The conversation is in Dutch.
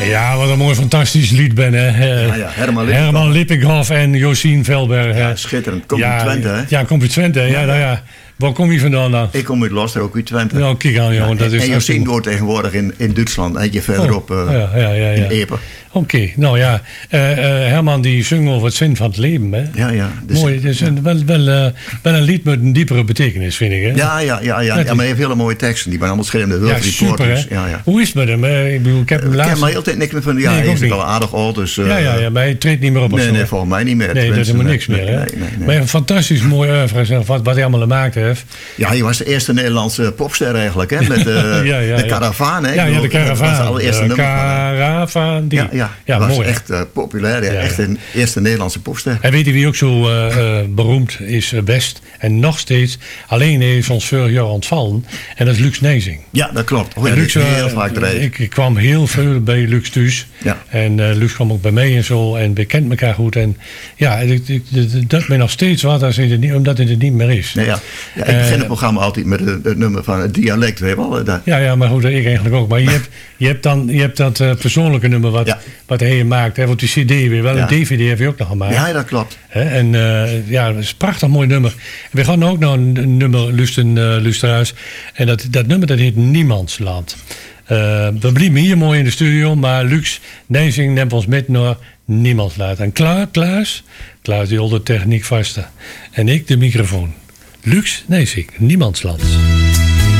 Ja, wat een mooi fantastisch lied ben, hè. Herman Lippinkhoff en Josien Velberg. Ja, schitterend. Kom uit Twente, hè? Ja, kom uit Twente. Ja. Waar kom je vandaan dan? Ik kom uit Loster, ook uit Twente. Nou, kijk aan, jongen. Ja, en Josien wordt tegenwoordig in Duitsland. En je verderop in Epe. Oké, nou ja. Herman die zong over het zin van het leven, hè? Ja. Dus mooi, het is wel een lied met een diepere betekenis, vind ik, hè? Ja, maar hij heeft hele mooie teksten. Die zijn allemaal schreeuwende super, hè? Ja. Hoe is het met hem? Ik bedoel, ik heb hem laatst... Ik heb maar altijd niks meer van... Ja, hij is al aardig oud, dus... Ja, maar hij treedt niet meer op. Nee, volgens mij niet meer. Nee, dat is helemaal niks meer, hè? Nee. Maar een fantastisch mooi oeuvre, wat hij allemaal gemaakt heeft. Ja, hij was de eerste Nederlandse popster eigenlijk, hè? Met de Caravaan, hè? Ja, de Caravaan. Dat was het allereerste nummer. Caravaan. Ja, was mooi. Echt populair. Echt een eerste Nederlandse popster. En weet je wie ook zo beroemd is, best en nog steeds, alleen is ons vorig jaar ontvallen. En dat is Lux Nijsing. Ja, dat klopt. Lux, heel vaak ik kwam heel veel bij Lux thuis. Ja. En Lux kwam ook bij mij en zo. En we kenden elkaar goed. En ja, dat me nog steeds wat omdat het er niet meer is. Nee, ik begin het programma altijd met het nummer van het dialect. Weet je wel, Ja, maar goed, ik eigenlijk ook. Maar je hebt dat persoonlijke nummer wat hij maakt. Hè, want die CD weer wel. Een DVD heeft hij ook nog gemaakt. Ja, dat klopt. En dat is een prachtig mooi nummer. We gaan ook nog een nummer luisteraars. En dat nummer dat heet Niemandsland. We blijven hier mooi in de studio. Maar Lux Nijsing neemt ons met naar Niemandsland. En Klaas die houdt de techniek vast. En ik de microfoon. Lux Nijsing, Niemandsland.